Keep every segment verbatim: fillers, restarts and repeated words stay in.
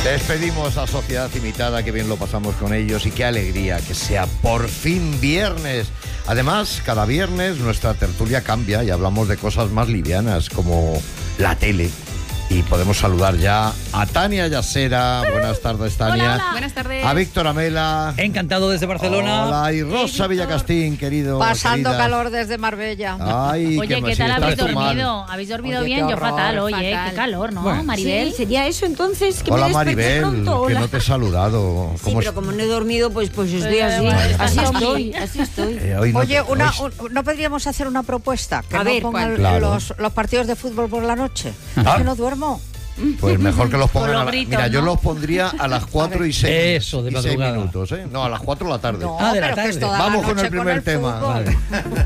Despedimos a Sociedad Imitada, que bien lo pasamos con ellos y qué alegría que sea por fin viernes. Además, cada viernes nuestra tertulia cambia y hablamos de cosas más livianas como la tele. Y podemos saludar ya a Tania Yasera. Buenas tardes, Tania. Hola, hola. Buenas tardes. A Víctor Amela. Encantado desde Barcelona. Hola, y Rosa hey, Villacastín, querido. Pasando querida. calor desde Marbella. Ay, oye, ¿qué tal habéis dormido? ¿Habéis dormido oye, bien? Yo horror, fatal, oye, fatal. qué calor, ¿no, bueno, Maribel? Sí, sería eso entonces, que Hola, me Maribel, pronto. que Hola. no te he saludado. Sí, pero como no he dormido, pues, pues estoy Pero, así. bueno, Así estás estoy, así estoy. Eh, hoy no Oye, te- una, hoy- un- ¿no podríamos hacer una propuesta? Que A no ver, pongan ¿cuál? Claro. los, los partidos de fútbol por la noche. Ah. Es que no duermo. Pues mejor que los pongan. Con los a la- gritos, Mira, yo ¿no? los pondría a las cuatro y seis. Eso, de y seis madrugada. minutos, ¿eh? No, a las cuatro de la tarde. No, Ah, de la pero que es tarde. toda Vamos la con noche el primer tema. fútbol. Vale.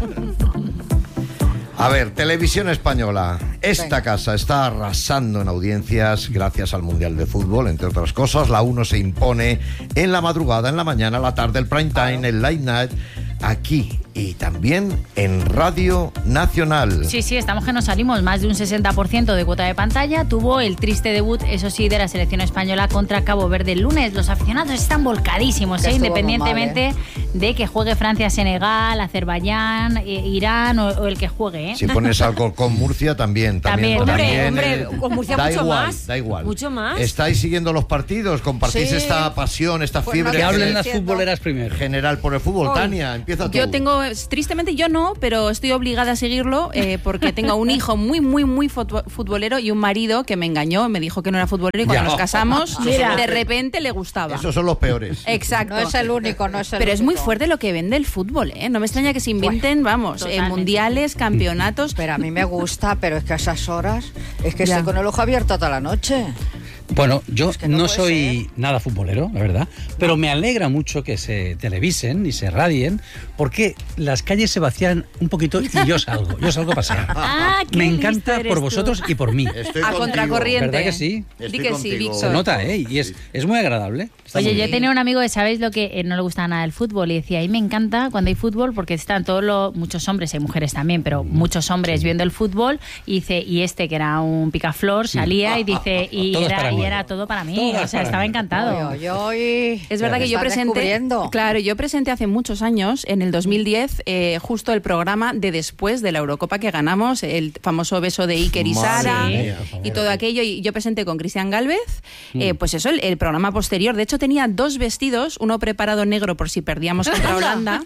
A ver, Televisión Española. Esta Venga. casa está arrasando en audiencias gracias al Mundial de Fútbol, entre otras cosas. La uno se impone en la madrugada, en la mañana, la tarde, el prime time, el late night, aquí y también en Radio Nacional. Sí, sí, estamos que nos salimos. Más de un sesenta por ciento de cuota de pantalla. Tuvo el triste debut, eso sí, de la selección española contra Cabo Verde el lunes. Los aficionados están volcadísimos, Que ¿eh? estuvo Independientemente muy mal, de que juegue Francia, Senegal, Azerbaiyán, eh, Irán o, o el que juegue, ¿eh? Si pones algo con Murcia, también. También, También. Hombre, también, hombre, eh, con Murcia da mucho igual, más. Da igual. Mucho más. ¿Estáis siguiendo los partidos? ¿Compartís Sí. esta pasión, esta Pues fiebre no Que hablen Sí, las entiendo. futboleras primero. general por el fútbol? Hoy. Tania, empieza tú. Yo tengo, tristemente yo no, pero estoy obligada a seguirlo eh, porque tengo un hijo muy, muy, muy futbo- futbolero y un marido que me engañó, me dijo que no era futbolero y cuando Ya. nos casamos, Mira. de repente le gustaba. Esos son los peores. Exacto. No es el único, no es el Pero es muy único. fuerte lo que vende el fútbol, ¿eh? No me extraña que se inventen, vamos, eh, totalmente. mundiales, campeonatos. Pero a mí me gusta, pero es que a esas horas es que Ya. estoy con el ojo abierto toda la noche. Bueno, yo que no no, puede soy nada futbolero, la verdad, pero me alegra mucho que se televisen y se radien, porque las calles se vacían un poquito y yo salgo, yo salgo a pasear. Ah, qué Me listo encanta eres por tú. vosotros y por mí. Estoy A contigo. contracorriente. ¿Verdad que sí? Estoy Di que sí, contigo. Víctor. Se nota, ¿eh? Y es, es muy agradable. Está Oye, muy yo bien. tenía un amigo que sabéis lo que eh, no le gusta nada el fútbol y decía, a mí me encanta cuando hay fútbol porque están todos los, muchos hombres, hay mujeres también, pero muchos hombres viendo el fútbol y dice, y este que era un picaflor salía y dice, y Todo es era, para y mí. era todo para mí, Todo o es sea, para estaba mí. encantado. Yo, hoy Es verdad que yo presenté, claro, yo presenté hace muchos años, en el dos mil diez, eh, justo el programa de después de la Eurocopa que ganamos, el famoso beso de Iker y Madre Sara mía. y todo aquello. Y yo presenté con Cristian Gálvez, eh, pues eso, el, el programa posterior. De hecho, tenía dos vestidos, uno preparado negro por si perdíamos contra Holanda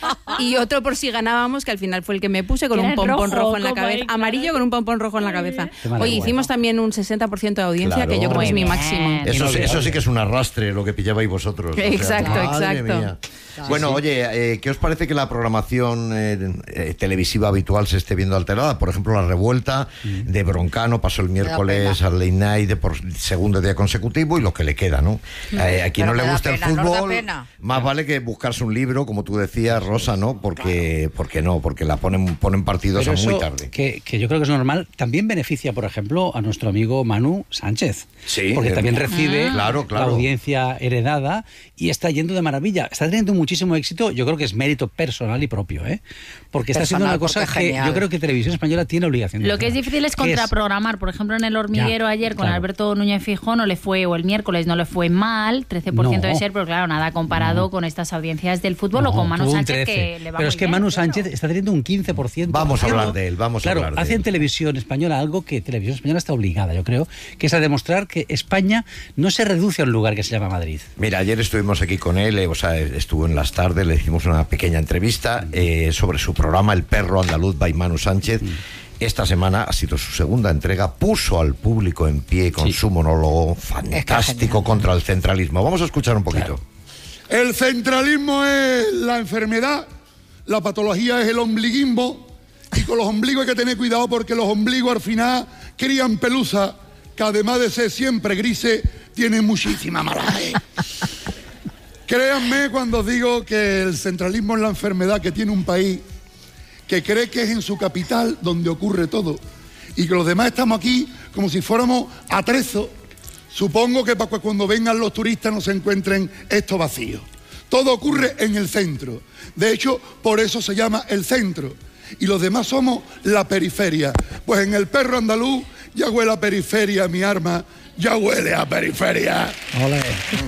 y otro por si ganábamos, que al final fue el que me puse con Que un era pompón rojo, rojo en la como cabeza, ahí, claro. amarillo con un pompón rojo en la cabeza. Qué maravilla. Oye, hicimos también un sesenta por ciento de audiencia, Claro. que yo creo que es Muy mi bien. máximo. Eso, sí- Inolvidable. eso sí que es un arrastre lo que pillabais vosotros. Exacto, madre exacto. mía. Bueno, oye, eh, ¿qué os parece que la programación eh, eh, televisiva habitual se esté viendo alterada? Por ejemplo, La Revuelta de Broncano pasó el miércoles pena. al late night de por segundo día consecutivo y lo que le queda, ¿no? Eh, a quien Pero no le me da gusta pena, el nos da fútbol, pena. más vale que buscarse un libro, como tú decías, Rosa, ¿no? Porque, porque no, porque la ponen, ponen partidos Pero a muy eso, tarde. Que, que yo creo que es normal, también beneficia, por ejemplo, a nuestro amigo Manu Sánchez. Sí, Porque eh, también recibe Claro, claro. la audiencia heredada y está yendo de maravilla. Está teniendo muchísimo éxito, yo creo que es mérito personal y propio, ¿eh? Porque está haciendo Personal, una cosa porque que genial. yo creo que Televisión Española tiene obligación de Lo que es hacer. difícil es Que contraprogramar. Por ejemplo, en El Hormiguero Ya, ayer con claro. Alberto Núñez Fijón no le fue, o el miércoles no le fue mal, trece por ciento No. de ser, pero claro, nada comparado No. con estas audiencias del fútbol No, o con Manu tuvo un Sánchez trece. que le va Pero muy es que bien, Manu claro. Sánchez está teniendo un quince por ciento. Vamos a haciendo- hablar de él, vamos a claro, hablar de hace en él. Televisión Española algo que Televisión Española está obligada, yo creo, que es a demostrar que España no se reduce a un lugar que se llama Madrid. Mira, ayer estuvimos aquí con él, eh, o sea, estuvo en las tardes, le hicimos una pequeña entrevista eh, sobre su programa El Perro Andaluz by Manu Sánchez. Esta semana ha sido su segunda entrega, puso al público en pie con Sí. su monólogo fantástico genial. contra el centralismo. Vamos a escuchar un poquito. El centralismo es la enfermedad, la patología es el ombliguismo y con los ombligos hay que tener cuidado porque los ombligos al final crían pelusa que además de ser siempre grises tienen muchísima malaje. Créanme cuando os digo que el centralismo es la enfermedad que tiene un país que cree que es en su capital donde ocurre todo y que los demás estamos aquí como si fuéramos atrezos. Supongo que para cuando vengan los turistas no se encuentren esto vacío. Todo ocurre en el centro. De hecho, por eso se llama el centro. Y los demás somos la periferia. Pues en El Perro Andaluz ya huele a periferia mi arma. ya huele a periferia. Ole.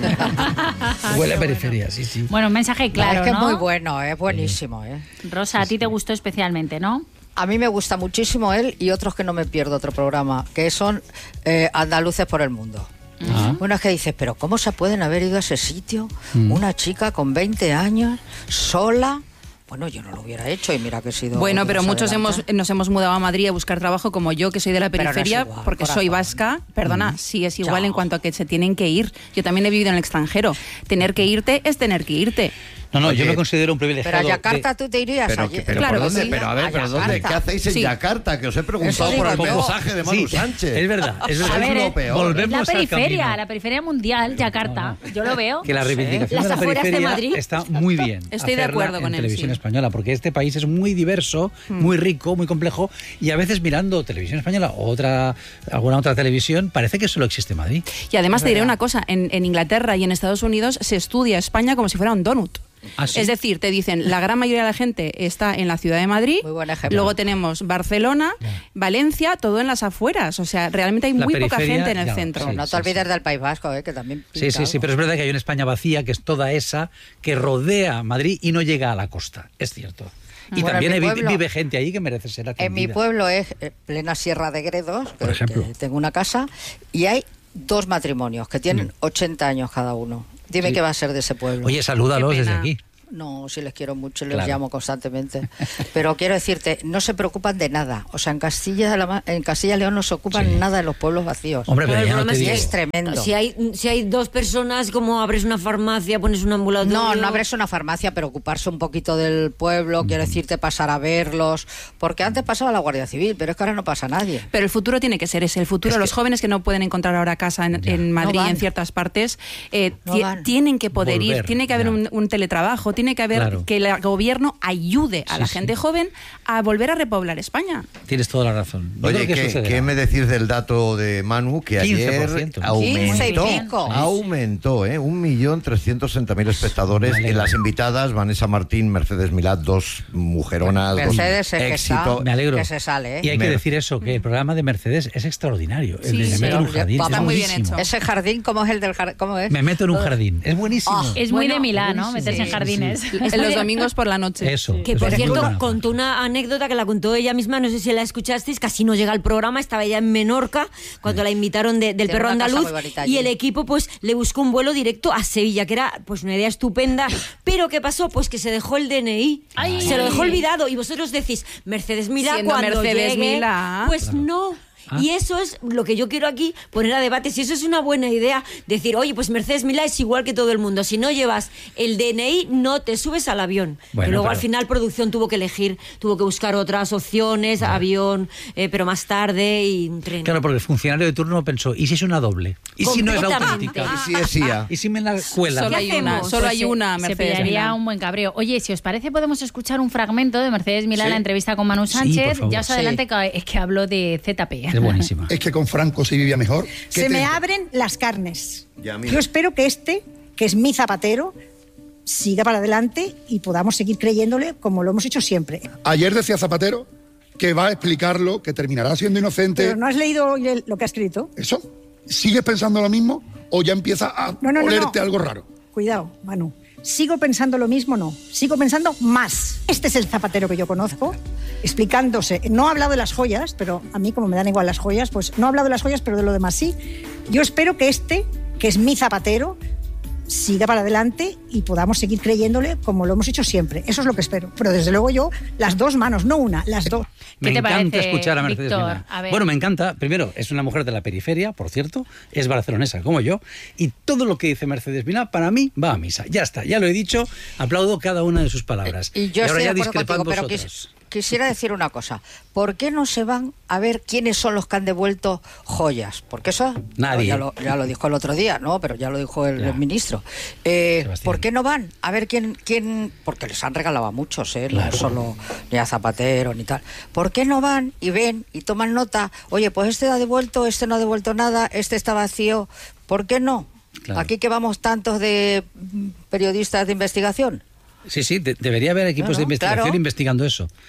Huele a periferia, sí, sí. Bueno, un mensaje claro, es que ¿no? es muy bueno, es buenísimo. ¿eh? Rosa, a ti te gustó especialmente, ¿no? A mí me gusta muchísimo él y otros que no me pierdo otro programa, que son eh, Andaluces por el Mundo. Ah. Unas que dices, pero ¿cómo se pueden haber ido a ese sitio? Mm. Una chica con veinte años, sola. Bueno, yo no lo hubiera hecho y mira que he sido... Bueno, que pero más muchos adelante. hemos, nos hemos mudado a Madrid a buscar trabajo, como yo, que soy de la Pero no es periferia, igual, porque corazón. soy vasca. Perdona, sí es igual Chao. en cuanto a que se tienen que ir. Yo también he vivido en el extranjero. Tener que irte es tener que irte. No, no, yo Oye, me considero un Pero privilegiado. a Yakarta de- tú te irías Pero, allí. que- pero Claro ¿por que dónde? sí. Pero a ver, A pero ¿dónde? Yakarta. ¿Qué hacéis en Sí. Yakarta? Que os he preguntado Eso por digo el yo. mensaje de Manu Sí, Sánchez. es verdad, es verdad. A ver, lo es- peor. Es Volvemos la al periferia, camino. la periferia mundial, Yakarta. Yo lo veo. Que la reivindicación Las de la afueras de periferia Madrid. está muy bien. Estoy de hacerla acuerdo en con él, televisión sí. española, porque este país es muy diverso, muy rico, muy complejo, y a veces mirando televisión española o otra, alguna otra televisión, parece que solo existe Madrid. Y además te diré una cosa, en, en Inglaterra y en Estados Unidos se estudia España como si fuera un donut. ¿Ah, sí? Es decir, te dicen, la gran mayoría de la gente está en la ciudad de Madrid, Muy buen ejemplo. luego tenemos Barcelona, Valencia, todo en las afueras. O sea, realmente hay La muy poca periferia, gente en el ya, centro. sí. No te olvides del País Vasco, ¿eh? Que también Sí, pinta sí, sí, algo. pero es verdad que hay una España vacía, que es toda esa, que rodea Madrid y no llega a la costa. Es cierto. Y Bueno, también en mi vi- pueblo- vive gente ahí que merece ser atendida. En mi pueblo es eh, plena Sierra de Gredos, que, Por ejemplo. que tengo una casa, y hay dos matrimonios que tienen ochenta años cada uno. Dime Sí. qué va a ser de ese pueblo. Oye, salúdalos Qué pena. desde aquí. No, sí les quiero mucho, les Claro. llamo constantemente. Pero quiero decirte, no se preocupan de nada. O sea, en Castilla, de la Ma- en Castilla y León no se ocupan Sí. nada de los pueblos vacíos. Hombre, pero Pero el ya no problema te es digo. que es tremendo. Si hay, si hay dos personas, como abres una farmacia, pones un ambulatorio. No, no abres una farmacia, pero ocuparse un poquito del pueblo, quiero decirte, pasar a verlos. Porque antes pasaba la Guardia Civil, pero es que ahora no pasa nadie. Pero el futuro tiene que ser ese. El futuro, Es que- los jóvenes que no pueden encontrar ahora casa en, en Madrid, No van. en ciertas partes, eh, No ti- van. tienen que poder Volver, ir, tiene que haber ya. un, un teletrabajo, tiene que haber Claro. que el gobierno ayude a Sí, la sí. gente joven a volver a repoblar España. Tienes toda la razón. Yo Oye, creo que ¿qué, sucederá. ¿qué me decís del dato de Manu? Que quince por ayer ciento. quince y aumentó, pico. aumentó, ¿eh? Un millón trescientos sesenta mil espectadores. Me Y alegro. las invitadas, Vanessa Martín, Mercedes Milá, dos mujeronas, dos Mercedes es que éxito. está- Me alegro. que se sale, ¿eh? Y hay que Me- decir eso, que el programa de Mercedes es extraordinario. El Sí, de Me sí. meto en un Pero jardín. está es muy bien buenísimo. hecho. Ese jardín, ¿cómo es el del jardín? ¿Cómo es? Me meto en un jardín. Es buenísimo. Ah, Es muy Bueno, de Milán, ¿no? buenísimo. Meterse en Sí, jardines. Es En los muy- domingos por la noche. Eso. Que es por una cierto, buena contó una anécdota que la contó ella misma, no sé si la escuchasteis, casi no llega al programa, estaba ella en Menorca cuando la invitaron de- del Tiene perro una casa andaluz muy bonita y allí. el equipo pues le buscó un vuelo directo a Sevilla, que era pues una idea estupenda, pero ¿qué pasó? Pues que se dejó el D N I, Ay. se lo dejó olvidado y vosotros decís, Mercedes Milá Siendo cuando Mercedes llegue, Milá. pues no. Ah. Y eso es lo que yo quiero aquí poner a debate. Si eso es una buena idea, decir, oye, pues Mercedes Milá es igual que todo el mundo. Si no llevas el D N I, no te subes al avión. Bueno, y luego pero- al final producción tuvo que elegir, tuvo que buscar otras opciones, avión, eh, pero más tarde y un tren. Claro, porque el funcionario de turno pensó, ¿y si es una doble? ¿Y si no es la Completamente. auténtica? Y si es I A. ¿Y si me la cuela? Solo ¿Qué hay una, hacemos? solo Pues hay se- una Se Mercedes pillaría Milá. un buen cabreo. Oye, si os parece, podemos escuchar un fragmento de Mercedes Milá, Sí. la entrevista con Manu Sí, Sánchez. por favor. Ya os Sí. adelante que, es que habló de Z P. Es buenísima. Es que con Franco se vivía mejor. ¿Qué Se me te- abren las carnes. Ya, mira. Yo espero que este, que es mi Zapatero, siga para adelante y podamos seguir creyéndole como lo hemos hecho siempre. Ayer decía Zapatero que va a explicarlo, que terminará siendo inocente. Pero no has leído hoy el- lo que ha escrito. ¿Eso? ¿Sigues pensando lo mismo o ya empieza a No, no, no, olerte no. algo raro? Cuidado, Manu. ¿Sigo pensando lo mismo? No. Sigo pensando más. Este es el Zapatero que yo conozco, explicándose. No ha hablado de las joyas, pero a mí, como me dan igual las joyas, pues no ha hablado de las joyas, pero de lo demás sí. Yo espero que este, que es mi Zapatero, siga para adelante y podamos seguir creyéndole como lo hemos hecho siempre. Eso es lo que espero. Pero desde luego yo, las dos manos, no una, las dos. Me ¿Qué te encanta parece, escuchar a Mercedes Víctor? Milá. A ver. Bueno, me encanta. Primero, es una mujer de la periferia, por cierto, es barcelonesa como yo, y todo lo que dice Mercedes Milá, para mí, va a misa. Ya está, ya lo he dicho, aplaudo cada una de sus palabras. Y yo ahora estoy ya de acuerdo discrepad contigo, pero vosotros. quis- quisiera decir una cosa. ¿Por qué no se van a ver quiénes son los que han devuelto joyas? Porque eso Nadie. Ya, lo, ya lo dijo el otro día, ¿no? Pero ya lo dijo el, Ya. el ministro. Eh, Sebastián. ¿Por qué no van a ver quién, quién? Porque les han regalado a muchos, ¿eh? Claro. No solo ni a Zapatero ni tal. ¿Por qué no van y ven y toman nota? Oye, pues este ha devuelto, este no ha devuelto nada, este está vacío. ¿Por qué no? Claro. Aquí que vamos tantos de mm, periodistas de investigación. Sí, sí, de- debería haber equipos Claro, de investigación claro. investigando eso.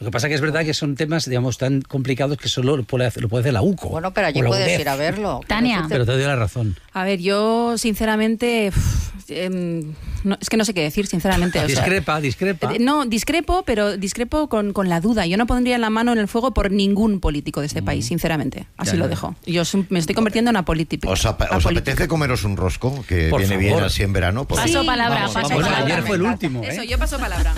Lo que pasa que es verdad que son temas, digamos, tan complicados que solo lo puede hacer, lo puede hacer la U C O. Bueno, pero allí o la puedes U D E F. ir a verlo. Tania. Pero te doy la razón. A ver, yo sinceramente, uf, em, no, es que no sé qué decir, sinceramente. O sea, Discrepa, discrepa. eh, no, discrepo, pero discrepo con, con la duda. Yo no pondría la mano en el fuego por ningún político de este país, sinceramente. Así Ya, lo ya. dejo. Yo soy- me estoy convirtiendo en apolítica. ¿Os, ap- os apolítica. apetece comeros un rosco? Que Por viene favor. bien así en verano. Pues- Paso palabra, Vamos, paso vamos. Bueno, palabra. ayer fue el último, Eso, ¿eh? yo paso palabra.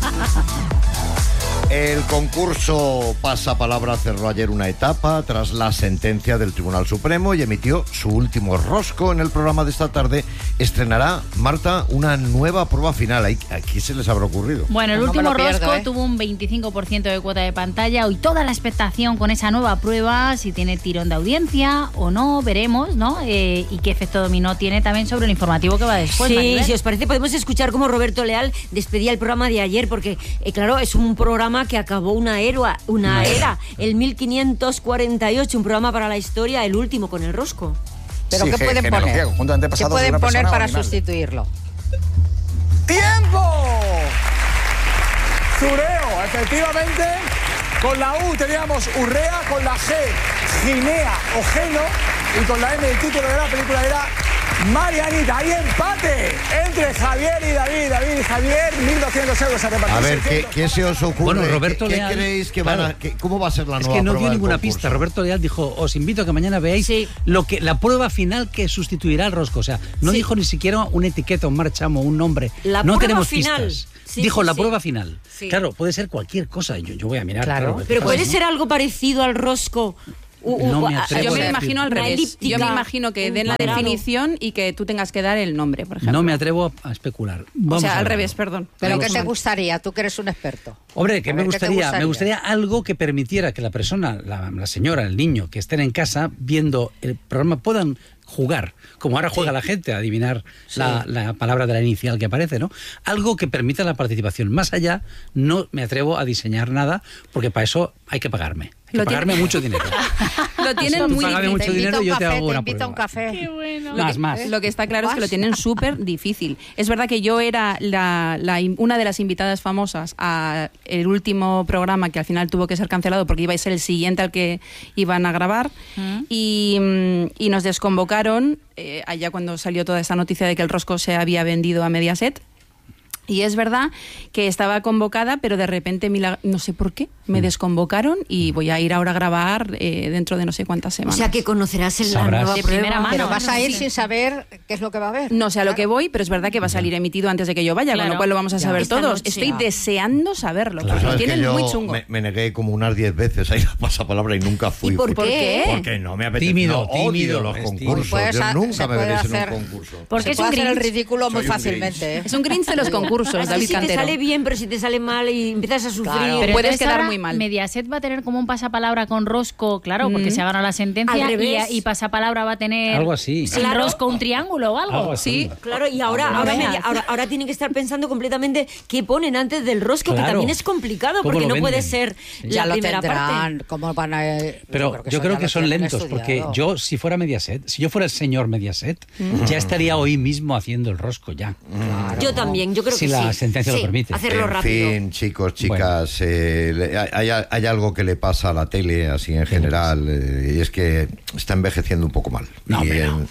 El concurso Pasapalabra cerró ayer una etapa tras la sentencia del Tribunal Supremo y emitió su último rosco. En el programa de esta tarde estrenará, Marta, una nueva prueba final. ¿A a qué se les habrá ocurrido? Bueno, el No me último lo pierdo, rosco ¿eh? tuvo un veinticinco por ciento de cuota de pantalla y toda la expectación con esa nueva prueba, si tiene tirón de audiencia o no, veremos, ¿no? Eh, y qué efecto dominó tiene también sobre el informativo que va después. Sí, Maribel. si os parece, podemos escuchar cómo Roberto Leal despedía el programa de ayer, porque, eh, claro, es un programa que acabó una era, una era, el mil quinientos cuarenta y ocho, un programa para la historia, el último con el rosco. ¿Pero Sí, qué ge- pueden genealogía, poner? conjunto de ¿Qué antepasados de pueden una poner persona o para animal? sustituirlo? ¡Tiempo! Zureo, efectivamente. Con la U teníamos Urrea, con la G, Ginea o Geno, y con la M el título de la película era Marianita. Hay empate entre Javier y David. David y Javier, mil doscientos euros a repartir. A ver, ¿qué, qué se os ocurre? Bueno, Roberto ¿Qué, qué Leal- creéis que van a, claro. que- cómo va a ser la Es nueva que no prueba dio del ninguna concurso? pista. Roberto Leal dijo, os invito a que mañana veáis Sí. lo que la prueba final que sustituirá al rosco. O sea, no Sí. dijo ni siquiera una etiqueta, un marchamo, un nombre. La no prueba tenemos final. pistas. Sí, dijo sí, la sí. prueba final. Sí. Claro, puede ser cualquier cosa. Yo, yo voy a mirar. Claro. Claro, Pero pues, puede ¿no? ser algo parecido al rosco. U- u- No me a- atrevo Yo a me decir. imagino al Una revés. elíptica, Yo me imagino que un den la cuadrado. definición y que tú tengas que dar el nombre, por ejemplo. No me atrevo a, a especular. O Vamos sea, a al verlo. revés, perdón. ¿Pero Vamos qué te mal. gustaría? Tú que eres un experto. Hombre, que A me ver, ¿qué te gustaría, gustaría? me gustaría algo que permitiera que la persona, la, la señora, el niño, que estén en casa viendo el programa puedan jugar, como ahora juega la gente a adivinar la, la palabra de la inicial que aparece, ¿no? Algo que permita la participación. Más allá, no me atrevo a diseñar nada, porque para eso hay que pagarme. Hay que Lo pagarme tiene- mucho dinero. Lo tienen Tú muy págame difícil. mucho Te dinero invito a y yo un te café, hago te una invito a un prueba. café. Más, más. Lo que está claro es que lo tienen súper difícil. Es verdad que yo era la, la in- una de las invitadas famosas a el último programa que al final tuvo que ser cancelado porque iba a ser el siguiente al que iban a grabar y, mm, y nos desconvocaron eh, allá cuando salió toda esa noticia de que el rosco se había vendido a Mediaset. Y es verdad que estaba convocada, pero de repente, milag- no sé por qué, me desconvocaron y voy a ir ahora a grabar eh, dentro de no sé cuántas O semanas. sea que conocerás en la Sabrás. nueva De prueba. primera mano. Pero vas a ir Sí. sin saber qué es lo que va a haber. No sé a lo que voy, pero es verdad que va a salir emitido antes de que yo vaya, con Claro. lo cual lo vamos a Ya. saber Esta todos. noche. Estoy Ya. deseando saberlo, Tú porque lo sabes que tienen yo muy chungo. Me, me negué como unas diez veces a ir a pasapalabra y nunca fui. ¿Y por porque- qué? Porque no me apetece. Tímido, no, odio tímido, los es concursos. tímido. Pues, Yo ah, nunca se me puede veré en hacer- un concurso. Porque Se es puede un hacer el Grinch. ridículo muy Soy un fácilmente. ¿eh? Es un Grinch de los concursos, Así David si te Cantero. sale bien, pero si te sale mal y empiezas a sufrir. Claro. Pero puedes entonces quedar ahora muy mal. Mediaset va a tener como un pasapalabra con rosco, claro, porque Mm. se ha ganado la sentencia. Al Y, revés. y pasapalabra va a tener Algo así. sin Claro. rosco un triángulo o algo. Algo así. Sí, Claro, y ahora, No ahora, veas. media- ahora, ahora tienen que estar pensando completamente qué ponen antes del rosco, Claro. que también es complicado, ¿Cómo porque lo no puede venden? ser Ya la lo primera tendrán. parte. ¿Cómo van a...? Pero yo eso creo ya que lo son tienen lentos, porque estudiado. yo, si fuera Mediaset, si yo fuera el señor Mediaset, ya estaría hoy mismo haciendo el rosco ya. Yo también, yo creo Si que sí. la sentencia lo Sí, permite. hacerlo En rápido. fin, chicos, chicas, eh, le- hay, hay algo que le pasa a la tele, así en general, eh, y es que está envejeciendo un poco mal. No, Y hombre, en-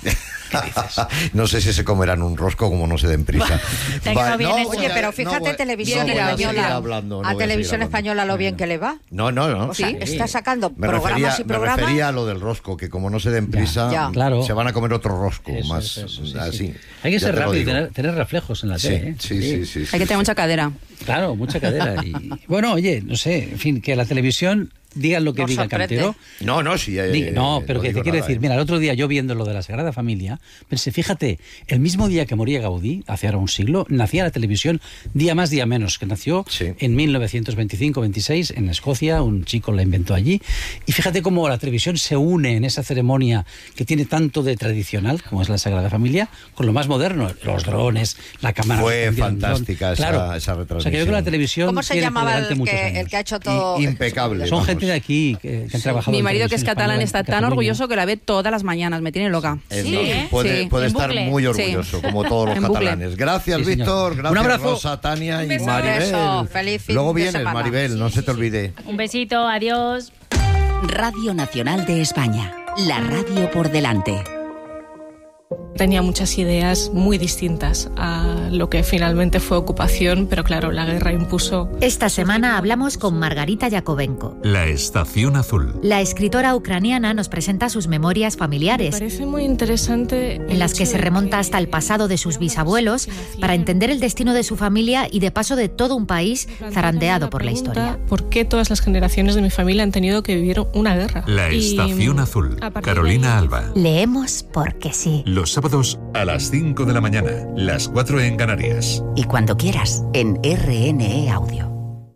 no sé si se comerán un rosco como no se den prisa. Te ha quedado bien hecho. voy Oye, a- pero no fíjate voy- televisión no voy a seguir española. hablando, no a voy a televisión seguir hablando. española lo bien que le va. No, no, no. O sea, está sacando Me programas refería, y me programas. refería a lo del rosco, que como no se den prisa, Ya. Claro. se van a comer otro rosco, Eso, más eso, eso, sí, sí. así. Hay que Ya ser te lo rápido y digo. tener, tener reflejos en la Sí, tele. ¿eh? sí, sí, sí, sí, hay que tener sí. mucha cadera. Claro, mucha cadera. Y, bueno, oye, no sé, en fin, que la televisión diga lo que Nos diga sorprende. Cantero. No, no, sí. eh, Diga- no, eh, pero no que te digo quiero nada, decir, eh. mira, el otro día yo viendo lo de la Sagrada Familia, pensé, fíjate, el mismo día que moría Gaudí, hace ahora un siglo, nacía la televisión día más, día menos, que nació Sí. en mil novecientos veinticinco veintiséis en Escocia, un chico la inventó allí, y fíjate cómo la televisión se une en esa ceremonia que tiene tanto de tradicional, como es la Sagrada Familia, con lo más moderno, los drones, la cámara. Fue que prendía el dron. fantástica esa- Claro. esa O sea, que yo creo que retransmisión. la televisión ¿Cómo se tiene por llamaba delante el muchos que, años. el que ha hecho todo? I- impecable. Son vamos, gente de aquí que, que han trabajado. Mi en marido, que es televisión catalán, española, está en tan Cataluña. orgulloso que la ve todas las mañanas. Me tiene loca. Eh, Sí, no, ¿eh? Puede, Sí. puede En estar bucle. muy Sí. orgulloso, como todos los En bucle. catalanes. Gracias, Sí, señor. Víctor. Un Gracias, abrazo. Rosa, Tania y beso. Maribel. Beso. Feliz fin Luego de vienes, semana. Maribel, no se te olvide. Un besito, adiós. Radio Nacional de España. La radio por delante. Tenía muchas ideas muy distintas a lo que finalmente fue ocupación, pero claro, la guerra impuso... Esta semana hablamos con Margarita Yakovenko. La Estación Azul. La escritora ucraniana nos presenta sus memorias Me familiares, parece muy interesante... en las que se remonta hasta el pasado de sus bisabuelos para entender el destino de su familia y de paso de todo un país zarandeado por la historia. ¿Por qué todas las generaciones de mi familia han tenido que vivir una guerra? La Y, Estación Azul. a partir de Carolina ahí- Alba. Leemos porque sí. Los sábados a las cinco de la mañana, las cuatro en Canarias. Y cuando quieras, en R N E Audio.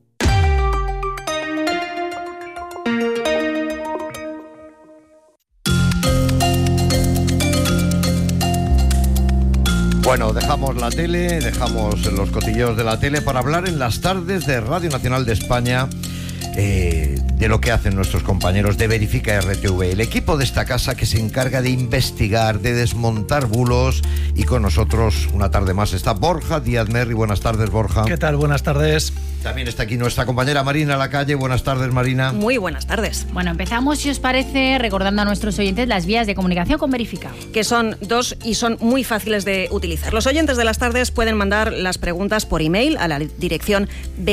Bueno, dejamos la tele, dejamos los cotilleos de la tele para hablar en las tardes de Radio Nacional de España eh, de lo que hacen nuestros compañeros de Verifica R T V, el equipo de esta casa que se encarga de investigar, de desmontar bulos, y con nosotros una tarde más está Borja Díaz Merri. Buenas tardes, Borja. ¿Qué tal? Buenas tardes. También está aquí nuestra compañera Marina Lacalle. Buenas tardes, Marina. Muy buenas tardes. Bueno, empezamos, si os parece, recordando a nuestros oyentes las vías de comunicación con Verifica. Que son dos y son muy fáciles de utilizar. Los oyentes de las tardes pueden mandar las preguntas por email a la dirección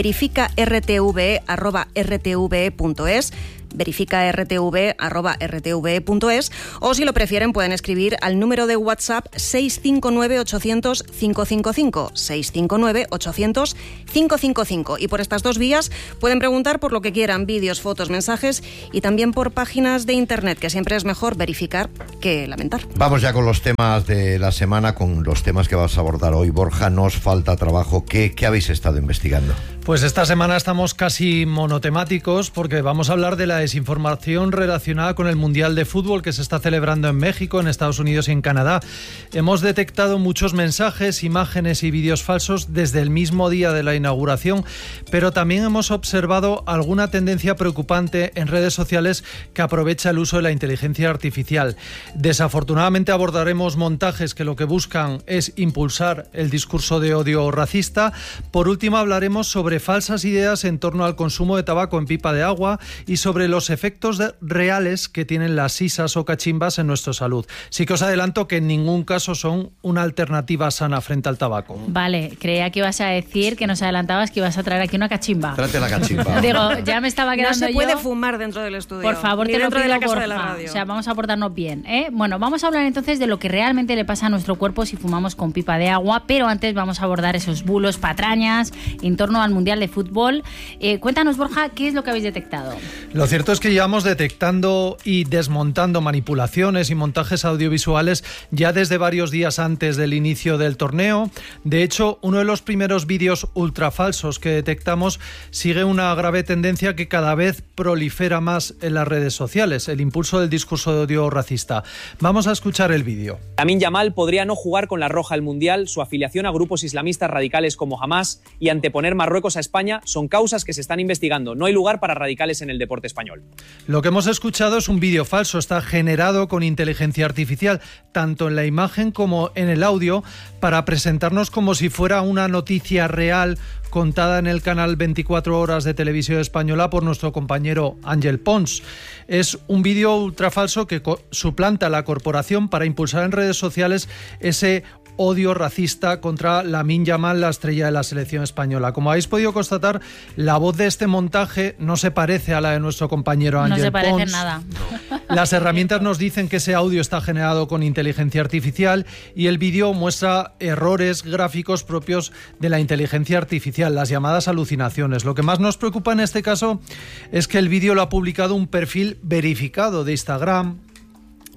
verificartv arroba rtve punto es, verificartv arroba rtve punto es, o si lo prefieren pueden escribir al número de WhatsApp seis cinco nueve ochocientos cinco cinco cinco, seis cinco nueve ochocientos cinco cinco cinco, y por estas dos vías pueden preguntar por lo que quieran, vídeos, fotos, mensajes, y también por páginas de internet, que siempre es mejor verificar que lamentar. Vamos ya con los temas de la semana, con los temas que vas a abordar hoy, Borja. Nos falta trabajo. ¿Qué, qué habéis estado investigando? Pues esta semana estamos casi monotemáticos porque vamos a hablar de la desinformación relacionada con el Mundial de Fútbol que se está celebrando en México, en Estados Unidos y en Canadá. Hemos detectado muchos mensajes, imágenes y vídeos falsos desde el mismo día de la inauguración, pero también hemos observado alguna tendencia preocupante en redes sociales que aprovecha el uso de la inteligencia artificial. Desafortunadamente abordaremos montajes que lo que buscan es impulsar el discurso de odio racista. Por último, hablaremos sobre falsas ideas en torno al consumo de tabaco en pipa de agua y sobre los efectos de, reales que tienen las sisas o cachimbas en nuestra salud. Sí que os adelanto que en ningún caso son una alternativa sana frente al tabaco. Vale, creía que ibas a decir, que nos adelantabas que ibas a traer aquí una cachimba. Tráete la cachimba. Digo, ya me estaba quedando No se puede yo. fumar dentro del estudio. Por favor, ni te lo dentro pido, de la casa porfa. de la radio. O sea, vamos a portarnos bien, ¿eh? Bueno, vamos a hablar entonces de lo que realmente le pasa a nuestro cuerpo si fumamos con pipa de agua, pero antes vamos a abordar esos bulos, patrañas en torno al Mundial de Fútbol. Eh, cuéntanos, Borja, ¿qué es lo que habéis detectado? Lo cierto es que llevamos detectando y desmontando manipulaciones y montajes audiovisuales ya desde varios días antes del inicio del torneo. De hecho, uno de los primeros vídeos ultrafalsos que detectamos sigue una grave tendencia que cada vez prolifera más en las redes sociales, el impulso del discurso de odio racista. Vamos a escuchar el vídeo. Lamine Yamal podría no jugar con la roja al Mundial. Su afiliación a grupos islamistas radicales como Hamas y anteponer Marruecos a España son causas que se están investigando. No hay lugar para radicales en el deporte español. Lo que hemos escuchado es un vídeo falso, está generado con inteligencia artificial, tanto en la imagen como en el audio, para presentarnos como si fuera una noticia real contada en el canal veinticuatro horas de Televisión Española por nuestro compañero Ángel Pons. Es un vídeo ultrafalso que suplanta a la corporación para impulsar en redes sociales ese odio racista contra Lamine Yamal, la estrella de la selección española. Como habéis podido constatar, la voz de este montaje no se parece a la de nuestro compañero Ángel Pons. No se parece en nada. Las herramientas nos dicen que ese audio está generado con inteligencia artificial y el vídeo muestra errores gráficos propios de la inteligencia artificial, las llamadas alucinaciones. Lo que más nos preocupa en este caso es que el vídeo lo ha publicado un perfil verificado de Instagram,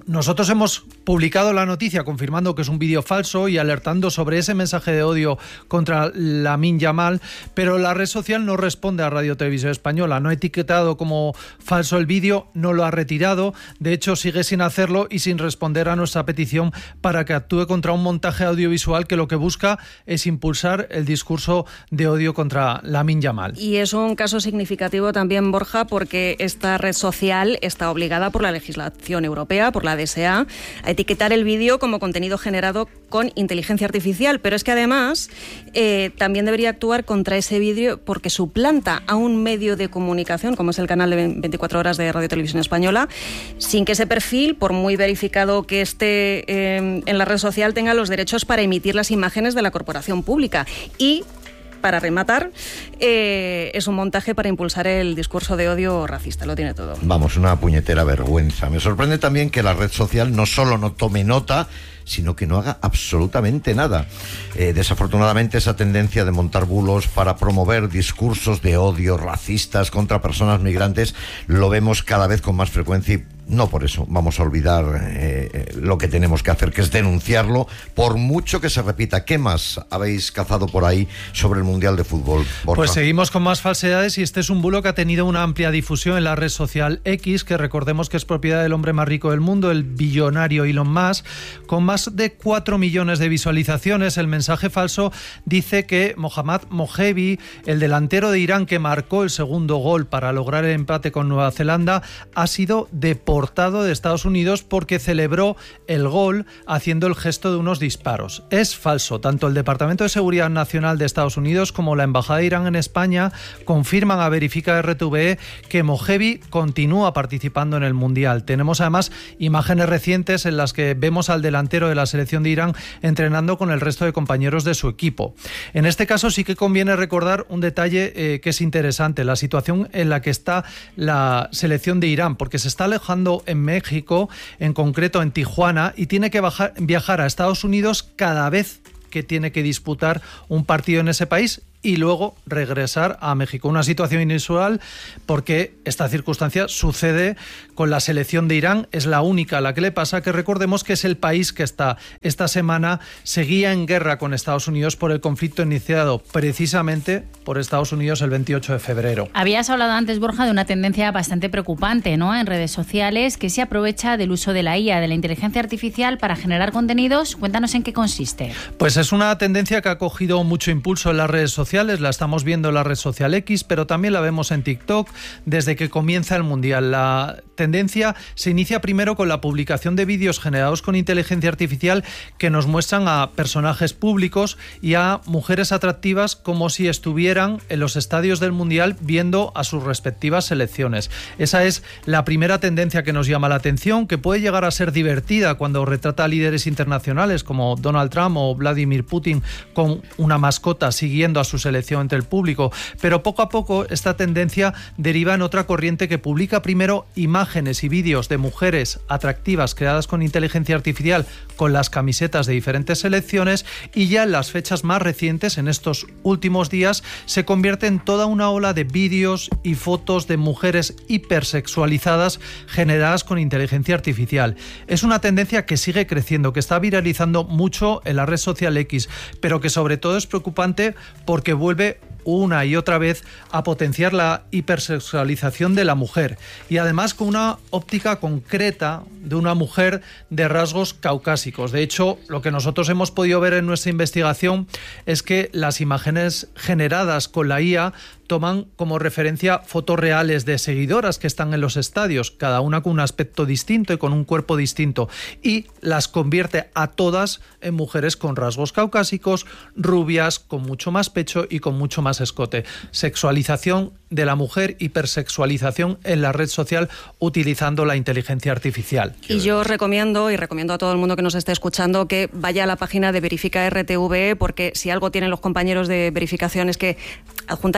Nosotros hemos publicado la noticia confirmando que es un vídeo falso y alertando sobre ese mensaje de odio contra Lamine Yamal, pero la red social no responde a Radio Televisión Española. No ha etiquetado como falso el vídeo, no lo ha retirado, de hecho sigue sin hacerlo y sin responder a nuestra petición para que actúe contra un montaje audiovisual que lo que busca es impulsar el discurso de odio contra Lamine Yamal. Y es un caso significativo también, Borja, porque esta red social está obligada por la legislación europea, por la D S A, a etiquetar el vídeo como contenido generado con inteligencia artificial, pero es que además eh, también debería actuar contra ese vídeo porque suplanta a un medio de comunicación, como es el canal de veinticuatro horas de Radio Televisión Española, sin que ese perfil, por muy verificado que esté eh, en la red social, tenga los derechos para emitir las imágenes de la corporación pública. Y para rematar, eh, es un montaje para impulsar el discurso de odio racista, lo tiene todo. Vamos, una puñetera vergüenza. Me sorprende también que la red social no solo no tome nota, sino que no haga absolutamente nada. Eh, desafortunadamente, esa tendencia de montar bulos para promover discursos de odio racistas contra personas migrantes lo vemos cada vez con más frecuencia y no por eso vamos a olvidar eh, lo que tenemos que hacer, que es denunciarlo, por mucho que se repita. ¿Qué más habéis cazado por ahí sobre el Mundial de Fútbol, Borja? Pues seguimos con más falsedades y este es un bulo que ha tenido una amplia difusión en la red social X, que recordemos que es propiedad del hombre más rico del mundo, el billonario Elon Musk, con más de cuatro millones de visualizaciones. El mensaje falso dice que Mohammad Mojebi, el delantero de Irán que marcó el segundo gol para lograr el empate con Nueva Zelanda, ha sido deportado de Estados Unidos porque celebró el gol haciendo el gesto de unos disparos. Es falso. Tanto el Departamento de Seguridad Nacional de Estados Unidos como la Embajada de Irán en España confirman a Verifica R T V E que Mojebi continúa participando en el Mundial. Tenemos además imágenes recientes en las que vemos al delantero de la selección de Irán entrenando con el resto de compañeros de su equipo. En este caso sí que conviene recordar un detalle eh, que es interesante, la situación en la que está la selección de Irán, porque se está alejando en México, en concreto en Tijuana, y tiene que bajar, viajar a Estados Unidos cada vez que tiene que disputar un partido en ese país y luego regresar a México. Una situación inusual porque esta circunstancia sucede con la selección de Irán, es la única a la que le pasa, que recordemos que es el país que está esta semana seguía en guerra con Estados Unidos por el conflicto iniciado precisamente por Estados Unidos el veintiocho de febrero. Habías hablado antes, Borja, de una tendencia bastante preocupante, ¿no?, en redes sociales, que se aprovecha del uso de la I A, de la inteligencia artificial, para generar contenidos. Cuéntanos en qué consiste. Pues es una tendencia que ha cogido mucho impulso en las redes sociales. La estamos viendo en la red social X, pero también la vemos en TikTok desde que comienza el Mundial. La tendencia se inicia primero con la publicación de vídeos generados con inteligencia artificial que nos muestran a personajes públicos y a mujeres atractivas como si estuvieran en los estadios del Mundial viendo a sus respectivas selecciones. Esa es la primera tendencia que nos llama la atención, que puede llegar a ser divertida cuando retrata a líderes internacionales como Donald Trump o Vladimir Putin con una mascota siguiendo a sus selección entre el público, pero poco a poco esta tendencia deriva en otra corriente que publica primero imágenes y vídeos de mujeres atractivas creadas con inteligencia artificial con las camisetas de diferentes selecciones y ya en las fechas más recientes, en estos últimos días, se convierte en toda una ola de vídeos y fotos de mujeres hipersexualizadas generadas con inteligencia artificial. Es una tendencia que sigue creciendo, que está viralizando mucho en la red social X, pero que sobre todo es preocupante porque vuelve una y otra vez a potenciar la hipersexualización de la mujer y además con una óptica concreta de una mujer de rasgos caucásicos. De hecho, lo que nosotros hemos podido ver en nuestra investigación es que las imágenes generadas con la I A toman como referencia fotos reales de seguidoras que están en los estadios, cada una con un aspecto distinto y con un cuerpo distinto, y las convierte a todas en mujeres con rasgos caucásicos, rubias, con mucho más pecho y con mucho más escote. Sexualización de la mujer, hipersexualización en la red social utilizando la inteligencia artificial. Y yo recomiendo, y recomiendo a todo el mundo que nos esté escuchando, que vaya a la página de Verifica R T V E, porque si algo tienen los compañeros de verificación es que adjuntan las pruebas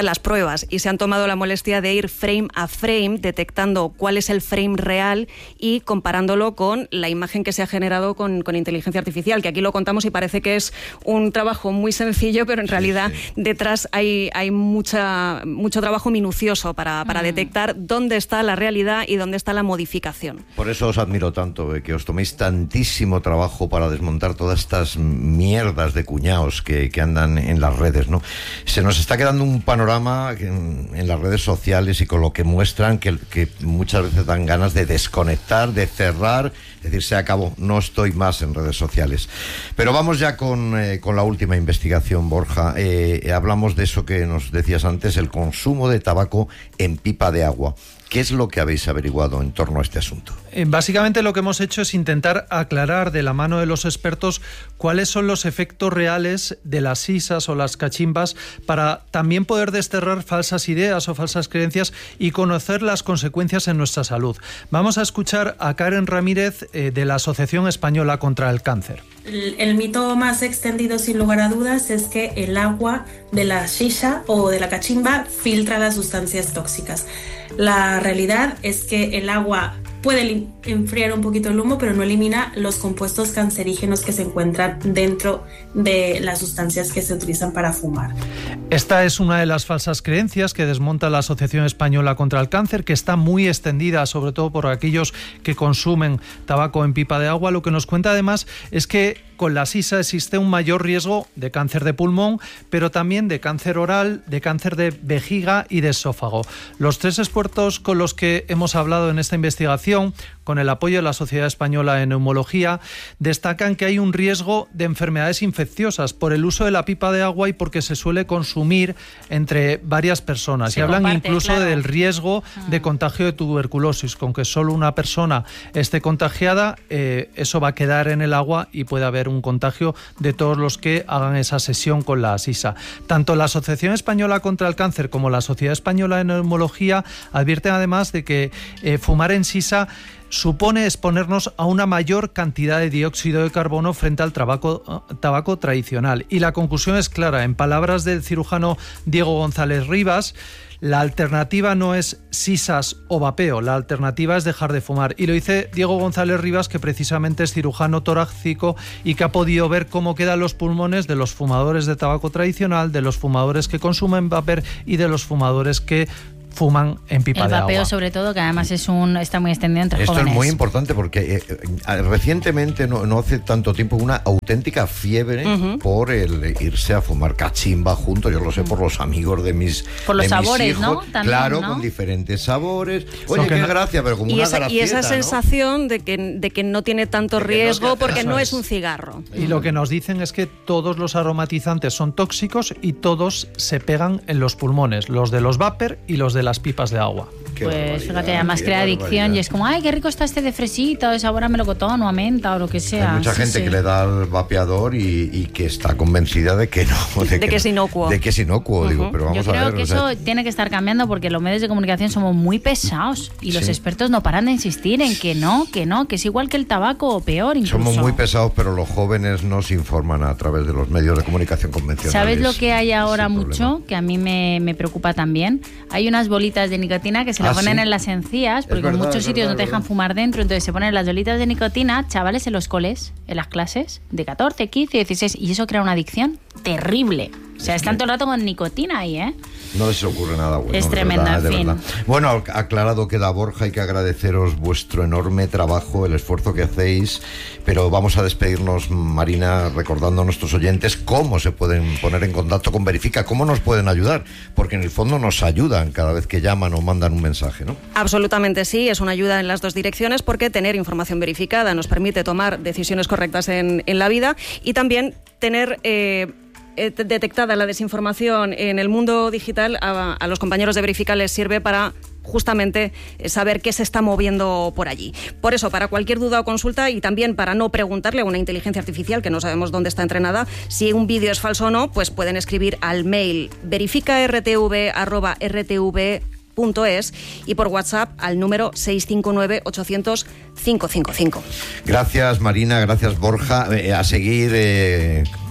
pruebas y se han tomado la molestia de ir frame a frame detectando cuál es el frame real y comparándolo con la imagen que se ha generado con, con inteligencia artificial, que aquí lo contamos y parece que es un trabajo muy sencillo, pero en realidad sí, sí. detrás hay, hay mucha, mucho trabajo minucioso para, para mm. detectar dónde está la realidad y dónde está la modificación. Por eso os admiro tanto, eh, que os toméis tantísimo trabajo para desmontar todas estas mierdas de cuñados que, que andan en las redes, ¿no? Se nos está quedando un panorama en, en las redes sociales y con lo que muestran que, que muchas veces dan ganas de desconectar, de cerrar, es decir, se acabó, no estoy más en redes sociales. Pero vamos ya con, eh, con la última investigación, Borja. Eh, hablamos de eso que nos decías antes, el consumo de tabaco en pipa de agua. ¿Qué es lo que habéis averiguado en torno a este asunto? Básicamente lo que hemos hecho es intentar aclarar de la mano de los expertos cuáles son los efectos reales de las sisas o las cachimbas para también poder desterrar falsas ideas o falsas creencias y conocer las consecuencias en nuestra salud. Vamos a escuchar a Karen Ramírez eh, de la Asociación Española contra el Cáncer. El, el mito más extendido, sin lugar a dudas, es que el agua de la shisha o de la cachimba filtra las sustancias tóxicas. La realidad es que el agua puede enfriar un poquito el humo, pero no elimina los compuestos cancerígenos que se encuentran dentro de las sustancias que se utilizan para fumar. Esta es una de las falsas creencias que desmonta la Asociación Española contra el Cáncer, que está muy extendida, sobre todo por aquellos que consumen tabaco en pipa de agua. Lo que nos cuenta además es que con la sisa existe un mayor riesgo de cáncer de pulmón, pero también de cáncer oral, de cáncer de vejiga y de esófago. Los tres expertos con los que hemos hablado en esta investigación, con el apoyo de la Sociedad Española de Neumología, destacan que hay un riesgo de enfermedades infecciosas por el uso de la pipa de agua y porque se suele consumir entre varias personas. Se y hablan comparte, incluso claro. del riesgo ah. de contagio de tuberculosis. Con que solo una persona esté contagiada, eh, eso va a quedar en el agua y puede haber un contagio de todos los que hagan esa sesión con la sisa. Tanto la Asociación Española contra el Cáncer como la Sociedad Española de Neumología advierten además de que eh, fumar en sisa supone exponernos a una mayor cantidad de dióxido de carbono frente al tabaco, tabaco tradicional. Y la conclusión es clara. En palabras del cirujano Diego González Rivas, la alternativa no es sisas o vapeo, la alternativa es dejar de fumar. Y lo dice Diego González Rivas, que precisamente es cirujano torácico y que ha podido ver cómo quedan los pulmones de los fumadores de tabaco tradicional, de los fumadores que consumen vapor y de los fumadores que fuman en pipa el de agua. El vapeo, sobre todo, que además es un está muy extendido entre Esto jóvenes. Esto es muy importante porque eh, eh, recientemente, no, no hace tanto tiempo, una auténtica fiebre uh-huh. por el irse a fumar cachimba juntos. Yo lo sé por los amigos de mis Por los de sabores, mis hijos, ¿no? También, claro, ¿no? con diferentes sabores. Oye, qué no... gracia, pero como y una esa, gracieta, Y esa ¿no? sensación de que, de que no tiene tanto riesgo no porque no es. es un cigarro. Y lo que nos dicen es que todos los aromatizantes son tóxicos y todos se pegan en los pulmones, los de los vapor y los de las pipas de agua. Qué pues fíjate, además crea adicción y es como, ay, qué rico está este de fresita o de sabor a melocotón o a menta o lo que sea. Hay mucha sí, gente sí. que le da al vapeador y, y que está convencida de que no. De, de que, que es inocuo. De que es inocuo, uh-huh. digo, pero vamos Yo creo a ver. que o sea, eso tiene que estar cambiando porque los medios de comunicación somos muy pesados y los sí. expertos no paran de insistir en que no, que no, que es igual que el tabaco o peor incluso. Somos muy pesados, pero los jóvenes no se informan a través de los medios de comunicación convencionales. ¿Sabes lo que hay ahora mucho? Que a mí me, me preocupa también. Hay unas bolitas de nicotina que se ¿Ah, la ponen sí? en las encías, porque verdad, en muchos sitios verdad, no te dejan verdad. fumar dentro, entonces se ponen las bolitas de nicotina, chavales en los coles, en las clases, de catorce, quince, dieciséis, y eso crea una adicción terrible. O sea, están todo el rato con nicotina ahí, ¿eh? No les ocurre nada bueno. Es tremendo, verdad, en fin. Verdad. Bueno, aclarado queda, Borja, hay que agradeceros vuestro enorme trabajo, el esfuerzo que hacéis, pero vamos a despedirnos, Marina, recordando a nuestros oyentes cómo se pueden poner en contacto con Verifica, cómo nos pueden ayudar, porque en el fondo nos ayudan cada vez que llaman o mandan un mensaje, ¿no? Absolutamente sí, es una ayuda en las dos direcciones porque tener información verificada nos permite tomar decisiones correctas en, en la vida y también tener... Eh, detectada la desinformación en el mundo digital, a, a los compañeros de Verifica les sirve para justamente saber qué se está moviendo por allí. Por eso, para cualquier duda o consulta y también para no preguntarle a una inteligencia artificial que no sabemos dónde está entrenada si un vídeo es falso o no, pues pueden escribir al mail verificartv arroba rtv punto es y por WhatsApp al número seis cinco nueve ochocientos cinco cinco cinco. Gracias, Marina, gracias, Borja. Eh, a seguir eh,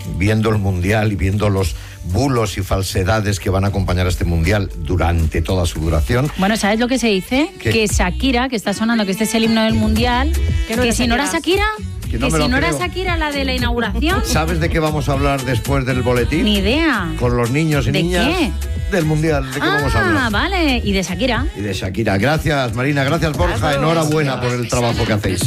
viendo el Mundial y viendo los bulos y falsedades que van a acompañar a este Mundial durante toda su duración. Bueno, ¿sabes lo que se dice? ¿Qué? Que Shakira, que está sonando, que este es el himno del Mundial, que, no que era si no era Shakira, Que que, no me si lo no era creo. Shakira la de la inauguración. ¿Sabes de qué vamos a hablar después del boletín? Ni idea. Con los niños y ¿De niñas qué? del Mundial. ¿De qué vamos a Ah, hablar? vale. Y de Shakira. Y de Shakira. Gracias, Marina. Gracias, Borja. Enhorabuena por el trabajo que hacéis.